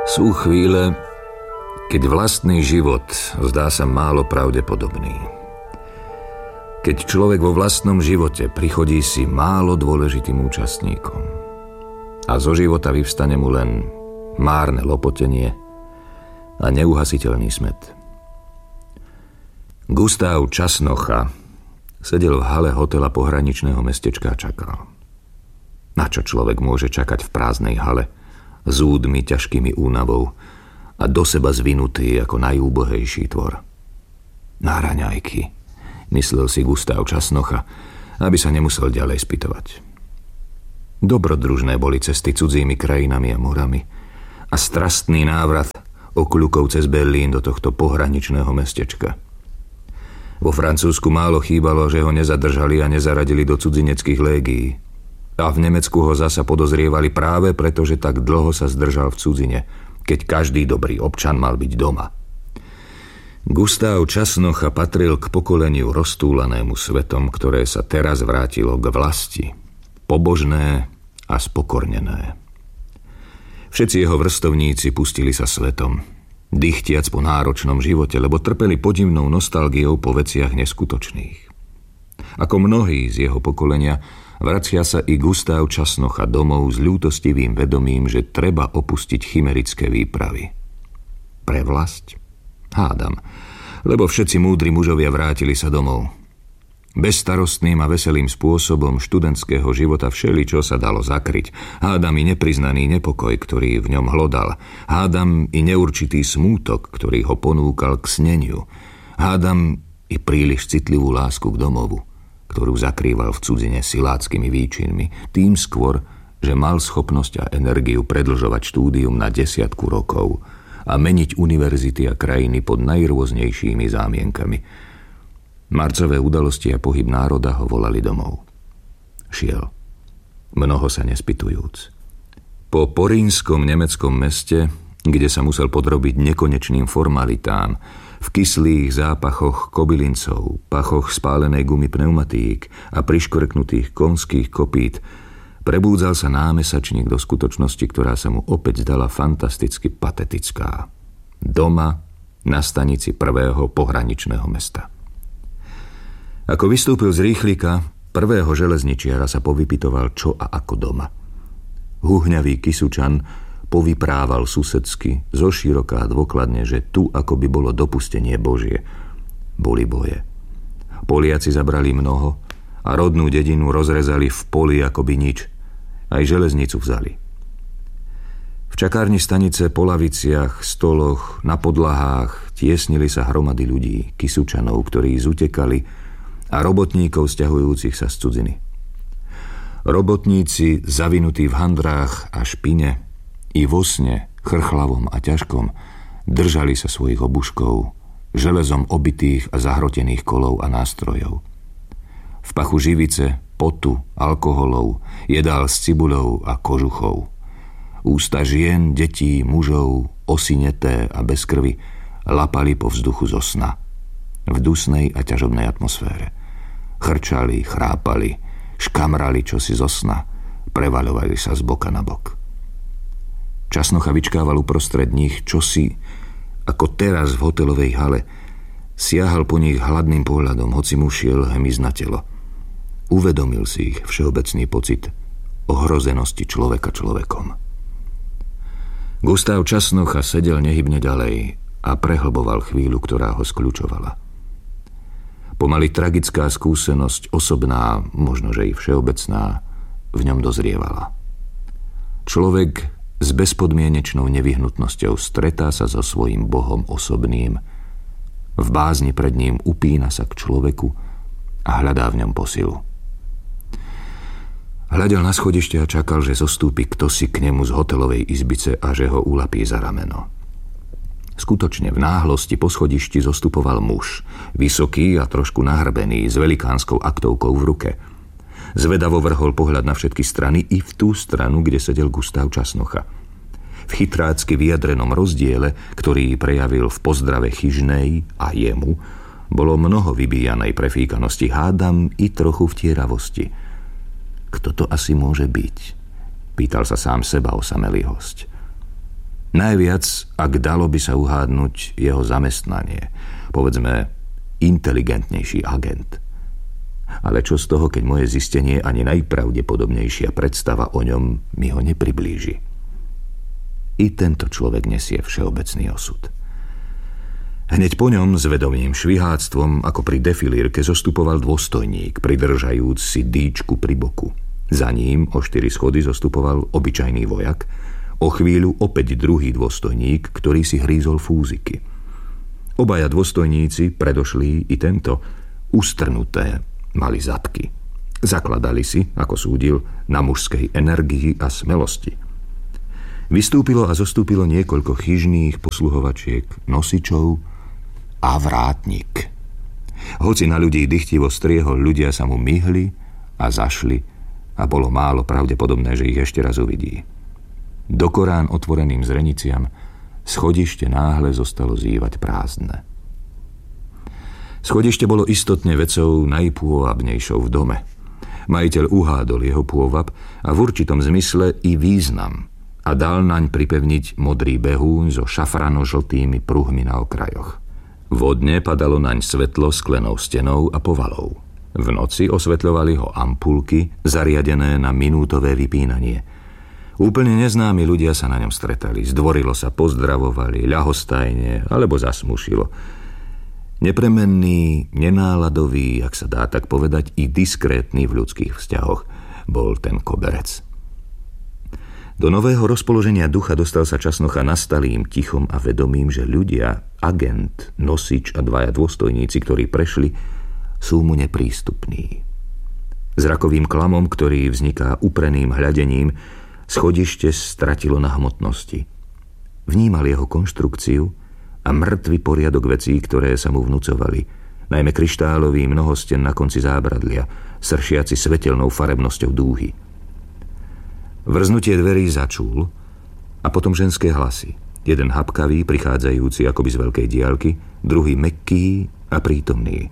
Sú chvíle, keď vlastný život zdá sa málo pravdepodobný. Keď človek vo vlastnom živote prichodí si málo dôležitým účastníkom a zo života vyvstane mu len márne lopotenie a neuhasiteľný smäd. Gustav Časnocha sedel v hale hotela pohraničného mestečka a čakal. Na čo človek môže čakať v prázdnej hale, s údmi ťažkými únavou a do seba zvinutý ako najúbohejší tvor? Na raňajky, myslel si Gustav Časnocha, aby sa nemusel ďalej spytovať. Dobrodružné boli cesty cudzími krajinami a morami a strastný návrat okľukov cez Berlín do tohto pohraničného mestečka. Vo Francúzsku málo chýbalo, že ho nezadržali a nezaradili do cudzineckých légií. A v Nemecku ho zasa podozrievali práve preto, že tak dlho sa zdržal v cudzine, keď každý dobrý občan mal byť doma. Gustav Časnocha patril k pokoleniu roztúlanému svetom, ktoré sa teraz vrátilo k vlasti, pobožné a spokornené. Všetci jeho vrstovníci pustili sa svetom, dychtiac po náročnom živote, lebo trpeli podivnou nostalgiou po veciach neskutočných. Ako mnohí z jeho pokolenia, vracia sa i Gustav Časnocha domov s ľútostivým vedomím, že treba opustiť chimerické výpravy. Pre vlasť? Hádam, lebo všetci múdri mužovia vrátili sa domov. Bezstarostným a veselým spôsobom študentského života všeličo sa dalo zakryť. Hádam i nepriznaný nepokoj, ktorý v ňom hlodal. Hádam i neurčitý smútok, ktorý ho ponúkal k sneniu. Hádam i príliš citlivú lásku k domovu, ktorú zakrýval v cudzine siláckými výčinmi, tým skôr, že mal schopnosť a energiu predĺžovať štúdium na 10 rokov a meniť univerzity a krajiny pod najrôznejšími zámienkami. Marcové udalosti a pohyb národa ho volali domov. Šiel, mnoho sa nespytujúc. Po porínskom nemeckom meste, kde sa musel podrobiť nekonečným formalitám, v kyslých zápachoch kobylincov, pachoch spálenej gumy pneumatík a priškvrknutých konských kopít, prebúdzal sa námesačník do skutočnosti, ktorá sa mu opäť zdala fantasticky patetická. Doma na stanici prvého pohraničného mesta. Ako vystúpil z rýchlika, prvého železničiara sa povypitoval čo a ako doma. Huhňavý Kysučan povyprával susedsky, zoširoka a dôkladne, že tu akoby bolo dopustenie Božie. Boli boje. Poliaci zabrali mnoho a rodnú dedinu rozrezali v poli akoby nič. Aj železnicu vzali. V čakárni stanice, po laviciach, stoloch, na podlahách tiesnili sa hromady ľudí, Kysučanov, ktorí zutekali, a robotníkov sťahujúcich sa z cudziny. Robotníci, zavinutí v handrách a špine, i vo sne, chrchlavom a ťažkom, držali sa svojich obuškov, železom obitých a zahrotených kolov a nástrojov. V pachu živice, potu, alkoholov, jedál s cibuľou a kožuchou. Ústa žien, detí, mužov, osineté a bez krvi, lapali po vzduchu zo sna. V dusnej a ťažobnej atmosfére. Chrčali, chrápali, škamrali čosi zo sna, prevaľovali sa z boka na bok. Časnocha vyčkával uprostred nich čosi, ako teraz v hotelovej hale. Siahal po nich hladným pohľadom, hoci mu šiel hmyz na telo. Uvedomil si ich všeobecný pocit ohrozenosti človeka človekom. Gustav Časnocha sedel nehybne ďalej a prehlboval chvíľu, ktorá ho skľučovala. Pomaly tragická skúsenosť, osobná, možno že i všeobecná, v ňom dozrievala. Človek s bezpodmienečnou nevyhnutnosťou stretá sa so svojím Bohom osobným, v bázni pred ním upína sa k človeku a hľadá v ňom posilu. Hľadel na schodište a čakal, že zostúpi ktosi k nemu z hotelovej izbice a že ho ulapí za rameno. Skutočne v náhlosti po schodišti zostupoval muž, vysoký a trošku nahrbený, s velikánskou aktovkou v ruke. Zvedavo vrhol pohľad na všetky strany i v tú stranu, kde sedel Gustav Časnocha. V chytrácky vyjadrenom rozdiele, ktorý prejavil v pozdrave chyžnej a jemu, bolo mnoho vybíjanej prefíkanosti, hádam i trochu vtieravosti. Kto to asi môže byť? Pýtal sa sám seba osamelý hosť. Najviac, ak dalo by sa uhádnuť jeho zamestnanie, povedzme inteligentnejší agent. Ale čo z toho, keď moje zistenie ani najpravdepodobnejšia predstava o ňom mi ho nepriblíži? I tento človek nesie všeobecný osud. Hneď po ňom s vedomým šviháctvom, ako pri defilírke, zostupoval dôstojník, pridržajúc si dýčku pri boku. Za ním o 4 schody zostupoval obyčajný vojak, o chvíľu opäť druhý dôstojník, ktorý si hrízol fúziky. Obaja dôstojníci, predošlí i tento, ustrnuté, mali zadky. Zakladali si, ako súdil, na mužskej energii a smelosti. Vystúpilo a zostúpilo niekoľko chyžných posluhovačiek, nosičov a vrátnik. Hoci na ľudí dychtivo striehol, ľudia sa mu myhli a zašli a bolo málo pravdepodobné, že ich ešte raz uvidí. Do Korán otvoreným zreniciam schodište náhle zostalo zývať prázdne. Schodište bolo istotne vecou najpôvabnejšou v dome. Majiteľ uhádol jeho pôvab a v určitom zmysle i význam a dal naň pripevniť modrý behúň so šafrano-žltými pruhmi na okrajoch. Vodne padalo naň svetlo sklenou stenou a povalou. V noci osvetľovali ho ampulky, zariadené na minútové vypínanie. Úplne neznámi ľudia sa na ňom stretali, zdvorilo sa pozdravovali, ľahostajne alebo zasmušilo. Nepremenný, nenáladový, ak sa dá tak povedať, i diskrétny v ľudských vzťahoch bol ten koberec. Do nového rozpoloženia ducha dostal sa Časnocha nastalým tichom a vedomím, že ľudia, agent, nosič a dvaja dôstojníci, ktorí prešli, sú mu neprístupní. Zrakovým klamom, ktorý vzniká upreným hľadením, schodište stratilo na hmotnosti. Vnímal jeho konštrukciu a mŕtvy poriadok vecí, ktoré sa mu vnucovali, najmä kryštálový mnohosten na konci zábradlia, sršiaci svetelnou farebnosťou dúhy. Vrznutie dverí začul a potom ženské hlasy. Jeden hapkavý, prichádzajúci akoby z veľkej diaľky, druhý mäkký a prítomný.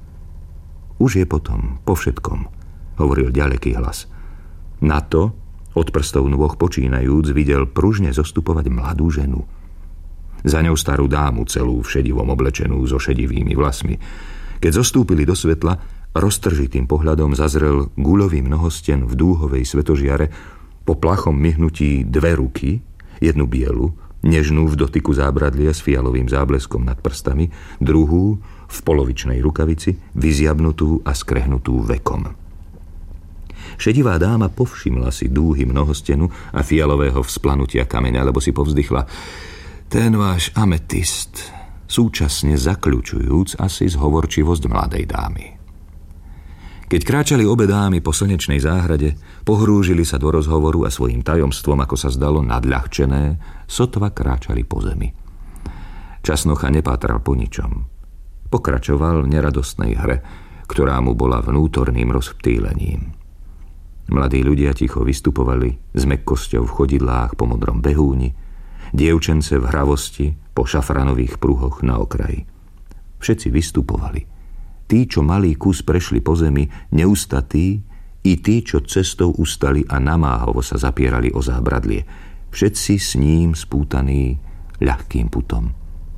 Už je potom, po všetkom, hovoril ďaleký hlas. Na to, od prstov nôh počínajúc, videl pružne zostupovať mladú ženu. Za ňou starú dámu, celú v šedivom oblečenú so šedivými vlasmi. Keď zostúpili do svetla, roztržitým pohľadom zazrel guľový mnohosten v dúhovej svetožiare, po plachom myhnutí dve ruky, jednu bielu, nežnú v dotyku zábradlia s fialovým zábleskom nad prstami, druhú v polovičnej rukavici, vyziabnutú a skrehnutú vekom. Šedivá dáma povšimla si dúhy mnohostenu a fialového vzplanutia kameňa, lebo si povzdychla: ten váš ametist, súčasne zakľučujúc asi zhovorčivosť mladej dámy. Keď kráčali obe dámy po slnečnej záhrade, pohrúžili sa do rozhovoru a svojím tajomstvom, ako sa zdalo nadľahčené, sotva kráčali po zemi. Časnocha nepátral po ničom. Pokračoval v neradostnej hre, ktorá mu bola vnútorným rozptýlením. Mladí ľudia ticho vystupovali s mäkkosťou v chodidlách po modrom behúni, dievčence v hravosti po šafranových pruhoch na okraji. Všetci vystupovali. Tí, čo malý kus prešli po zemi, neustatí, i tí, čo cestou ustali a namáhavo sa zapierali o zábradlie. Všetci s ním spútaní ľahkým putom.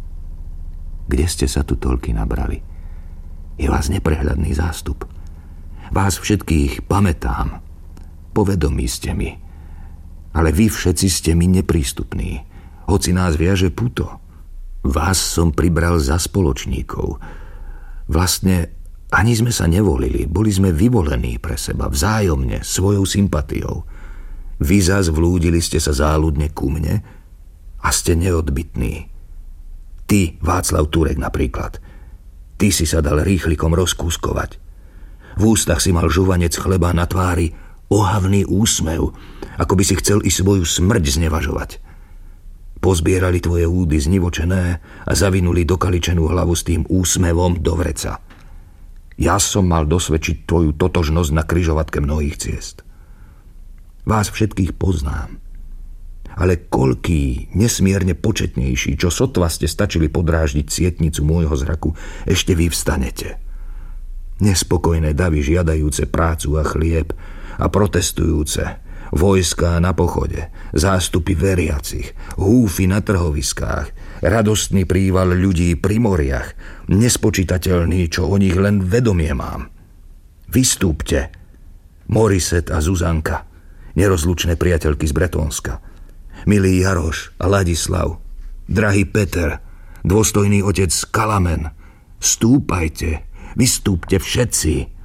Kde ste sa tu toľky nabrali? Je vás neprehľadný zástup. Vás všetkých pamätám. Povedomí ste mi. Ale vy všetci ste mi neprístupní. Hoci nás viaže puto. Vás som pribral za spoločníkov. Vlastne ani sme sa nevolili, boli sme vyvolení pre seba, vzájomne, svojou sympatiou. Vy zas vlúdili ste sa záľudne ku mne a ste neodbytní. Ty, Václav Turek napríklad, ty si sa dal rýchlikom rozkúskovať. V ústach si mal žuvanec chleba, na tvári ohavný úsmev, ako by si chcel i svoju smrť znevažovať. Pozbierali tvoje údy znivočené a zavinuli dokaličenú hlavu s tým úsmevom do vreca. Ja som mal dosvedčiť tvoju totožnosť na križovatke mnohých ciest. Vás všetkých poznám, ale koľký nesmierne početnejší, čo sotva ste stačili podráždiť sietnicu môjho zraku, ešte vy vstanete. Nespokojné davy žiadajúce prácu a chlieb a protestujúce, Vojská na pochode, zástupy veriacich, húfy na trhoviskách, radostný príval ľudí pri moriach, nespočítateľný, čo o nich len vedomie mám. Vystúpte, Moriset a Zuzanka, nerozlučné priateľky z Bretónska, milý Jaroš a Ladislav, drahý Peter, dôstojný otec Kalamen, stúpajte, vystúpte všetci.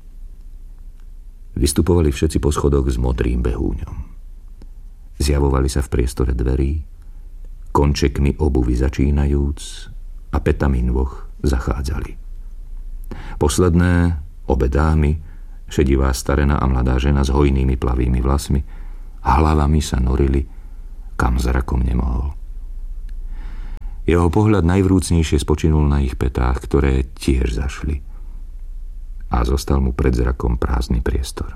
Vystupovali všetci po schodoch s modrým behúňom. Zjavovali sa v priestore dverí, končekmi obuvy začínajúc a petami nôh zachádzali. Posledné, obe dámy, šedivá starená a mladá žena s hojnými plavými vlasmi, hlavami sa norili, kam zrakom nemohol. Jeho pohľad najvrúcnejšie spočinul na ich petách, ktoré tiež zašli. A zostal mu pred zrakom prázdny priestor.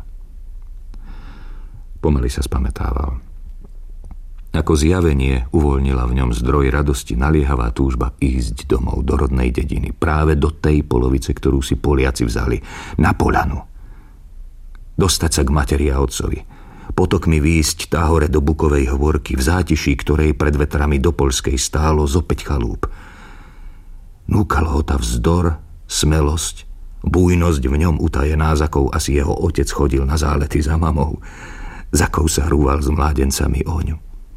Pomaly sa spamätával. Ako zjavenie uvoľnila v ňom zdroj radosti naliehavá túžba ísť domov do rodnej dediny, práve do tej polovice, ktorú si Poliaci vzali, na Poľanu. Dostať sa k materi a otcovi, potokmi výjsť táhore do bukovej hôrky, v zátiší ktorej pred vetrami do Poľskej stálo zopäť chalúp. Núkal ho tá vzdor, smelosť, bujnosť v ňom utajená, za kou asi jeho otec chodil na zálety za mamou, za kou sa hrúval s mládencami oňu.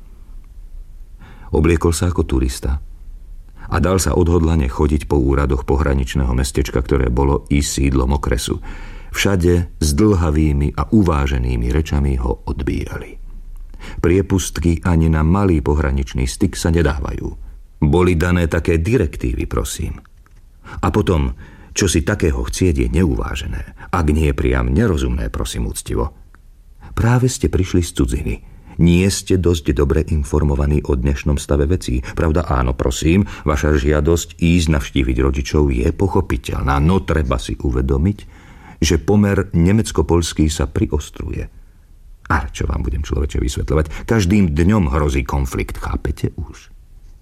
Obliekol sa ako turista a dal sa odhodlane chodiť po úradoch pohraničného mestečka, ktoré bolo i sídlom okresu. Všade s dĺhavými a uváženými rečami ho odbírali. Priepustky ani na malý pohraničný styk sa nedávajú. Boli dané také direktívy, prosím. A potom, čo si takého chcieť, je neuvážené, ak nie priam nerozumné, prosím úctivo. Práve ste prišli z cudziny. Nie ste dosť dobre informovaní o dnešnom stave vecí. Pravda, áno, prosím, vaša žiadosť ísť navštíviť rodičov je pochopiteľná, no treba si uvedomiť, že pomer nemecko-poľský sa priostruje. A čo vám budem, človeče, vysvetľovať? Každým dňom hrozí konflikt, chápete už?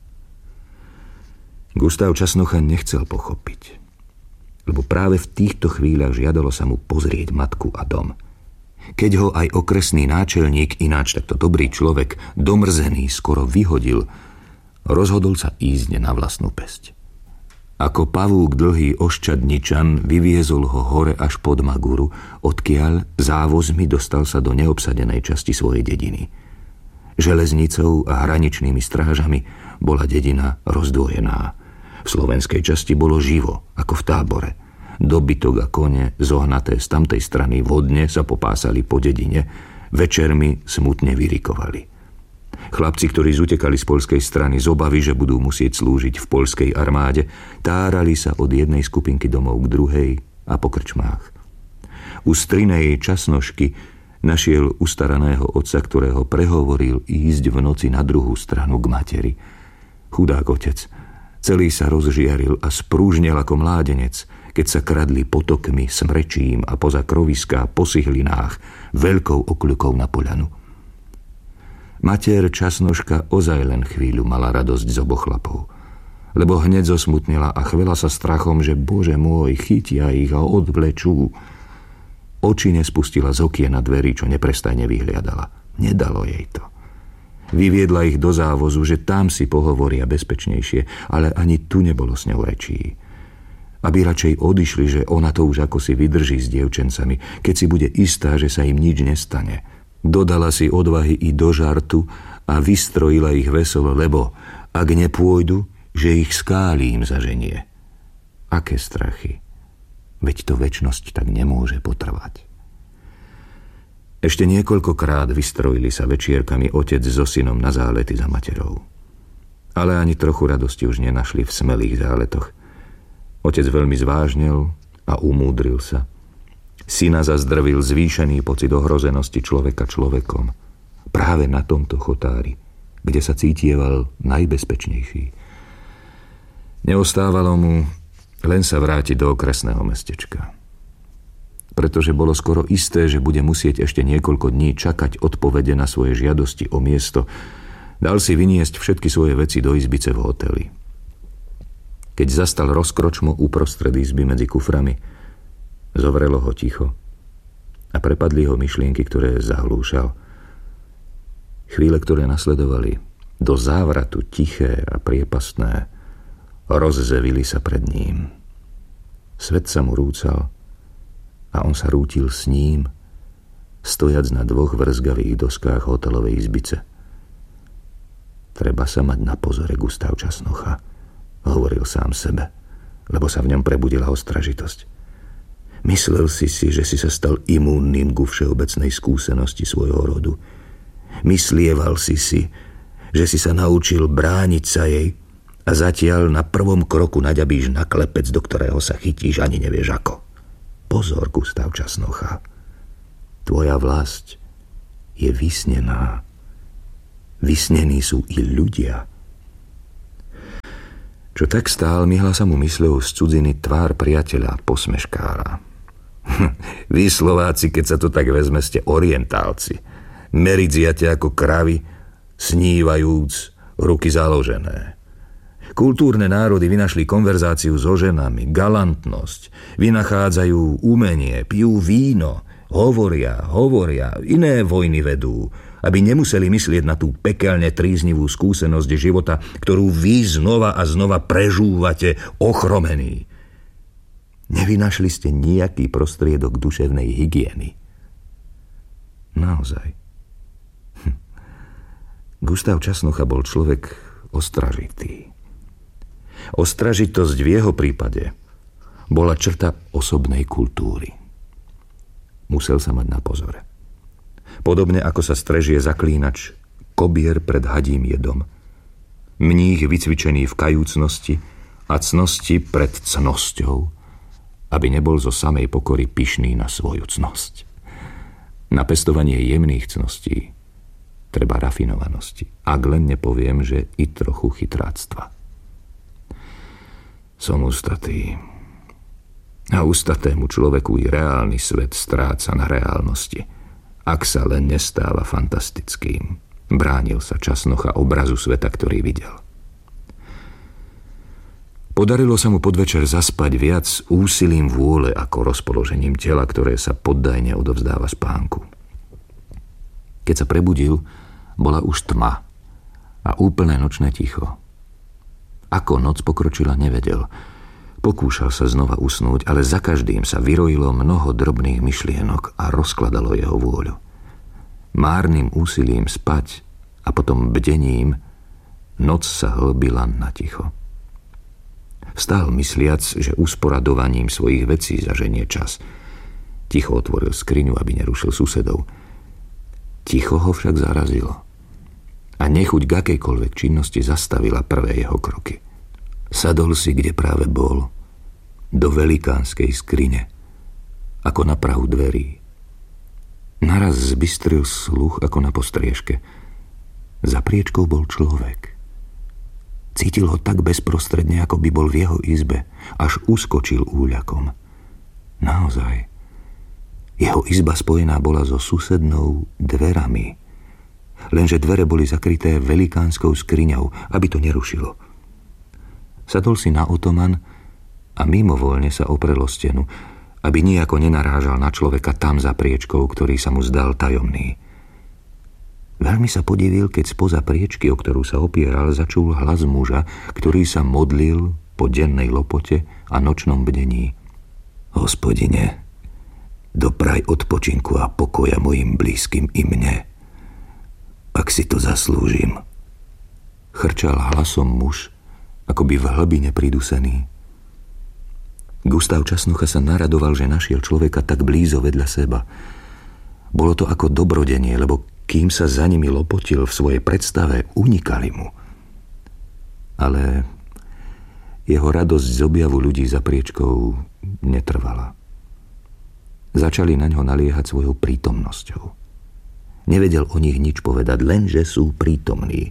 Gustav Časnocha nechcel pochopiť, lebo práve v týchto chvíľach žiadalo sa mu pozrieť matku a dom. Keď ho aj okresný náčelník, ináč takto dobrý človek, domrzený, skoro vyhodil, rozhodol sa ísť na vlastnú päsť. Ako pavúk dlhý oščadničan vyviezol ho hore až pod Maguru, odkiaľ závozmi dostal sa do neobsadenej časti svojej dediny. Železnicou a hraničnými strážami bola dedina rozdvojená. V slovenskej časti bolo živo, ako v tábore. Dobytok a kone, zohnaté z tamtej strany vodne, sa popásali po dedine, večermi smutne vyrikovali. Chlapci, ktorí zutekali z poľskej strany z obavy, že budú musieť slúžiť v poľskej armáde, tárali sa od jednej skupinky domov k druhej a po krčmách. U strinej Časnošky našiel ustaraného otca, ktorého prehovoril ísť v noci na druhú stranu k materi. Chudák otec, celý sa rozžiaril a sprúžnel ako mládenec, keď sa kradli potokmi, smrečím a poza kroviská po sihlinách veľkou okľukou na Poľanu. Mater Časnoška ozaj len chvíľu mala radosť z oboch chlapov, lebo hneď zosmutnila a chvela sa strachom, že Bože môj, chytia ich a odvlečú. Oči nespustila z okien na dverí, čo neprestajne vyhliadala. Nedalo jej to. Vyviedla ich do závozu, že tam si pohovoria bezpečnejšie, ale ani tu nebolo s ňou rečí. Aby radšej odišli, že ona to už ako si vydrží s dievčencami, keď si bude istá, že sa im nič nestane. Dodala si odvahy i do žartu a vystrojila ich veselo, lebo ak nepôjdu, že ich skálím zaženie. Aké strachy? Veď to večnosť tak nemôže potrvať. Ešte niekoľkokrát vystrojili sa večierkami otec so synom na zálety za materou. Ale ani trochu radosti už nenašli v smelých záletoch. Otec veľmi zvážnel a umúdril sa. Syna zazdrvil zvýšený pocit ohrozenosti človeka človekom. Práve na tomto chotári, kde sa cítieval najbezpečnejší. Neostávalo mu len sa vrátiť do okresného mestečka. Pretože bolo skoro isté, že bude musieť ešte niekoľko dní čakať odpovede na svoje žiadosti o miesto, dal si vyniesť všetky svoje veci do izbice v hoteli. Keď zastal rozkročmo uprostred izby medzi kuframi, zovrelo ho ticho a prepadli ho myšlienky, ktoré zahlúšal, Chvíle, ktoré nasledovali, do závratu tiché a priepastné, rozzevili sa pred ním. Svet sa mu rúcal a on sa rútil s ním, stojac na 2 vrzgavých doskách hotelovej izbice. Treba sa mať na pozore, Gustav Časnocha, hovoril sám sebe, lebo sa v ňom prebudila ostražitosť. Myslel si, že si sa stal imúnnym ku všeobecnej skúsenosti svojho rodu. Myslieval si, že si sa naučil brániť sa jej a zatiaľ na prvom kroku naďabíš na klepec, do ktorého sa chytíš, ani nevieš ako. Pozor, Gustav Časnocha. Tvoja vlast je vysnená. Vysnení sú i ľudia. Čo tak stál, myhla sa mu mysľou z cudziny tvár priateľa, posmeškára. Vy Slováci, keď sa to tak vezme, ste orientálci. Meridziate ako kravy, snívajúc, ruky založené. Kultúrne národy vynašli konverzáciu so ženami, galantnosť, vynachádzajú umenie, pijú víno, hovoria, iné vojny vedú, aby nemuseli myslieť na tú pekelne tríznivú skúsenosť života, ktorú vy znova a znova prežúvate ochromení. Nevynašli ste nejaký prostriedok duševnej hygieny. Naozaj. Gustav Časnocha bol človek ostražitý. Ostražitosť v jeho prípade bola črta osobnej kultúry. Musel sa mať na pozore. Podobne ako sa strežie zaklínač kobier pred hadím jedom. Mních vycvičený v kajúcnosti a cnosti pred cnosťou, aby nebol zo samej pokory pyšný na svoju cnosť. Na pestovanie jemných cností treba rafinovanosti. Ak len nepoviem, že i trochu chytráctva. Som ústatý. A ústatému človeku i reálny svet stráca na reálnosti, ak sa len nestáva fantastickým. Bránil sa Časnocha obrazu sveta, ktorý videl. Podarilo sa mu podvečer zaspať viac úsilím vôle ako rozpoložením tela, ktoré sa poddajne odovzdáva spánku. Keď sa prebudil, bola už tma a úplné nočné ticho. Ako noc pokročila, nevedel. Pokúšal sa znova usnúť, ale za každým sa vyrojilo mnoho drobných myšlienok a rozkladalo jeho vôľu. Márnym úsilím spať a potom bdením noc sa hlbila na ticho. Vstal mysliac, že usporadovaním svojich vecí zaženie čas. Ticho otvoril skriňu, aby nerušil susedov. Ticho ho však zarazilo. A nechuť k akejkoľvek činnosti zastavila prvé jeho kroky. Sadol si, kde práve bol, do velikánskej skrine, ako na prahu dverí. Naraz zbystril sluch ako na postriežke. Za priečkou bol človek. Cítil ho tak bezprostredne, ako by bol v jeho izbe, až uskočil úľakom. Naozaj. Jeho izba spojená bola so susednou dverami. Lenže dvere boli zakryté velikánskou skriňou, aby to nerušilo. Sadol si na otoman a mimovoľne sa oprel o stenu, aby nijako nenarážal na človeka tam za priečkou, ktorý sa mu zdal tajomný. Veľmi sa podivil, keď spoza priečky, o ktorú sa opieral, začul hlas muža, ktorý sa modlil po dennej lopote a nočnom bdení. Hospodine, dopraj odpočinku a pokoja mojim blízkym i mne, ak si to zaslúžim. Chrčal hlasom muž, akoby v hlbine pridusený. Gustav Časnocha sa naradoval, že našiel človeka tak blízo vedľa seba. Bolo to ako dobrodenie, lebo kým sa za nimi lopotil v svojej predstave, unikali mu. Ale jeho radosť z objavu ľudí za priečkou netrvala. Začali na ňo naliehať svojou prítomnosťou. Nevedel o nich nič povedať, len že sú prítomní.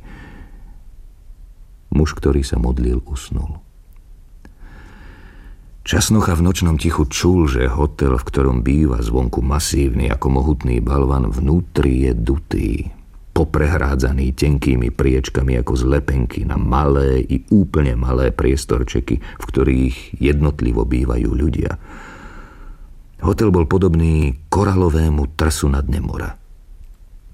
Muž, ktorý sa modlil, usnul. Časnocha v nočnom tichu čul, že hotel, v ktorom býva, zvonku masívny ako mohutný balvan, vnútri je dutý, poprehrádzaný tenkými priečkami ako z lepenky na malé i úplne malé priestorčeky, v ktorých jednotlivo bývajú ľudia. Hotel bol podobný koralovému trsu na dne mora.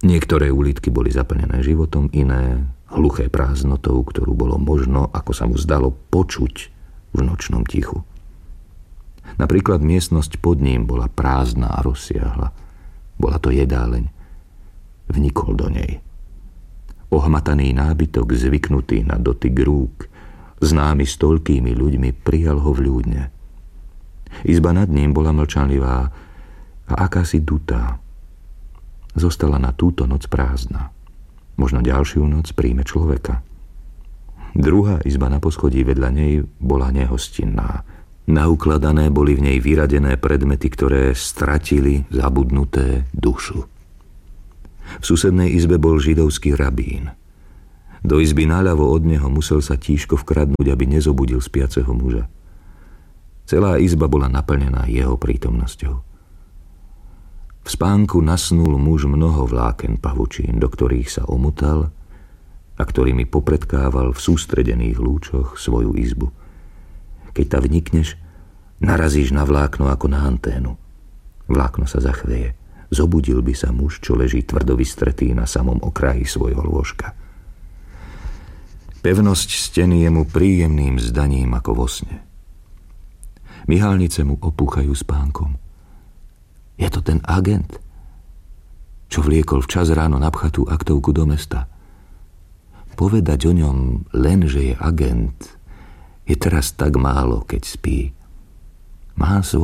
Niektoré ulitky boli zaplnené životom, iné hluché prázdnotou, ktorú bolo možno, ako sa mu zdalo, počuť v nočnom tichu. Napríklad miestnosť pod ním bola prázdna a rozsiahla. Bola to jedáleň. Vnikol do nej. Ohmataný nábytok, zvyknutý na dotyk rúk, známy s toľkými ľuďmi, prijal ho vľúdne. Izba nad ním bola mlčanlivá a akási dutá. Zostala na túto noc prázdna. Možno ďalšiu noc príjme človeka. Druhá izba na poschodí vedľa nej bola nehostinná. Naukladané boli v nej vyradené predmety, ktoré stratili, zabudnuté, dušu. V susednej izbe bol židovský rabín. Do izby naľavo od neho musel sa tížko vkradnúť, aby nezobudil spiaceho muža. Celá izba bola naplnená jeho prítomnosťou. V spánku nasnul muž mnoho vláken pavučín, do ktorých sa omutal a ktorými popredkával v sústredených lúčoch svoju izbu. Keď tam vnikneš, narazíš na vlákno ako na anténu. Vlákno sa zachveje. Zobudil by sa muž, čo leží tvrdo vystretý na samom okraji svojho lôžka. Pevnosť steny je mu príjemným zdaním ako vo sne. Myhalnice mu opúchajú spánkom. Je to ten agent, čo vliekol včas ráno napchatú aktovku do mesta. Povedať o ňom len, že je agent, je teraz tak málo, keď spí. Má svoj